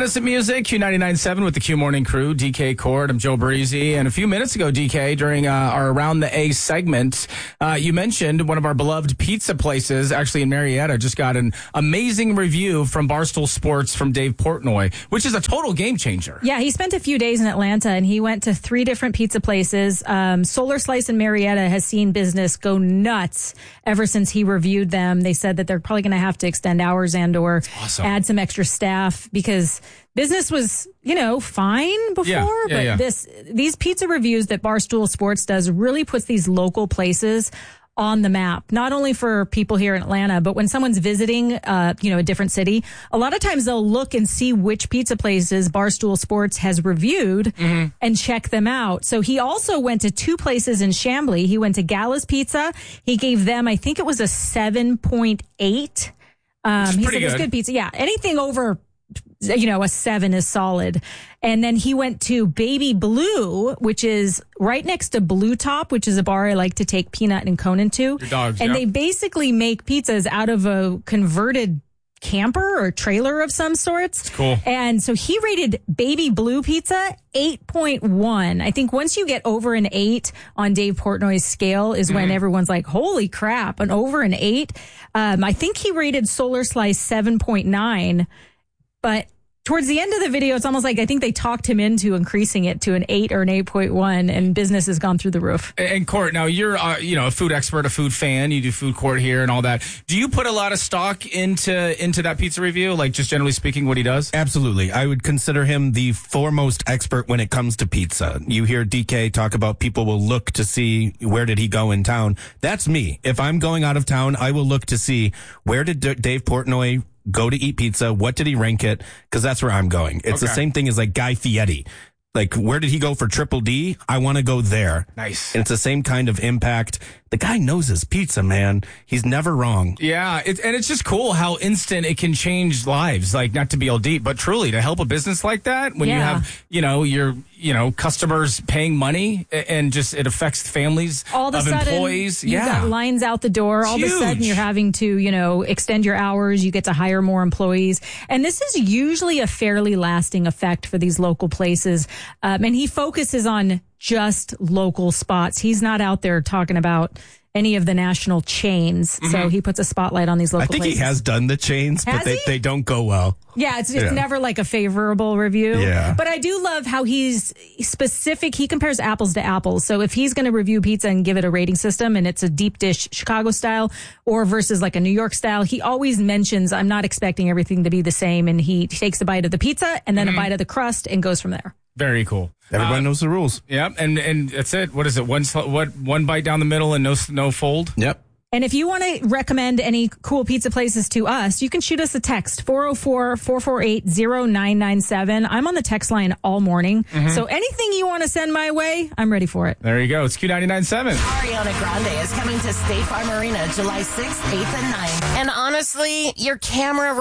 Innocent Music, Q99.7 with the Q Morning Crew, DK Cord. I'm Joe Breezy. And a few minutes ago, DK, during our Around the A segment, you mentioned one of our beloved pizza places, actually in Marietta, just got an amazing review from Barstool Sports from Dave Portnoy, which is a total game changer. Yeah, he spent a few days in Atlanta, and he went to 3 different pizza places. Solar Slice in Marietta has seen business go nuts ever since he reviewed them. They said that they're probably going to have to extend hours and or add some extra staff because business was, fine before. These pizza reviews that Barstool Sports does really puts these local places on the map, not only for people here in Atlanta, but when someone's visiting, a different city, a lot of times they'll look and see which pizza places Barstool Sports has reviewed and check them out. So he also went to 2 places in Chamblee. He went to Gala's Pizza. He gave them, I think it was a 7.8. He said it's good pizza. Yeah, anything over, a 7 is solid. And then he went to Baby Blue, which is right next to Blue Top, which is a bar I like to take Peanut and Conan to. Your dogs, and they basically make pizzas out of a converted camper or trailer of some sorts. It's cool. And so he rated Baby Blue Pizza 8.1. I think once you get over an 8 on Dave Portnoy's scale is when everyone's like, holy crap, an over an 8. I think he rated Solar Slice 7.9, but towards the end of the video, it's almost like I think they talked him into increasing it to an 8 or an 8.1, and business has gone through the roof. And Court, now you're a food expert, a food fan. You do Food Court here and all that. Do you put a lot of stock into that pizza review? Like just generally speaking, what he does? Absolutely. I would consider him the foremost expert when it comes to pizza. You hear DK talk about people will look to see where did he go in town. That's me. If I'm going out of town, I will look to see where did Dave Portnoy go to eat pizza. What did he rank it? Because that's where I'm going. It's the same thing as like Guy Fieri. Like, where did he go for Triple D? I want to go there. Nice. And it's the same kind of impact. The guy knows his pizza, man. He's never wrong. Yeah, and it's just cool how instant it can change lives. Like, not to be all deep, but truly to help a business like that when you have, your customers paying money and just it affects families all of a sudden, employees. You've got lines out the door. All of a sudden you're having to, extend your hours. You get to hire more employees. And this is usually a fairly lasting effect for these local places. And he focuses on just local spots. He's not out there talking about any of the national chains. So he puts a spotlight on these local places. I think he has done the chains, but they don't go well. Yeah, it's never like a favorable review. Yeah. But I do love how he's specific. He compares apples to apples. So if he's going to review pizza and give it a rating system and it's a deep dish Chicago style or versus like a New York style, he always mentions, I'm not expecting everything to be the same. And he takes a bite of the pizza and then a bite of the crust and goes from there. Very cool. Everybody knows the rules. Yeah, and that's it. What is it? One bite down the middle and no fold? Yep. And if you want to recommend any cool pizza places to us, you can shoot us a text, 404-448-0997. I'm on the text line all morning. So anything you want to send my way, I'm ready for it. There you go. It's Q99.7. Ariana Grande is coming to State Farm Arena July 6th, 8th, and 9th. And honestly, your camera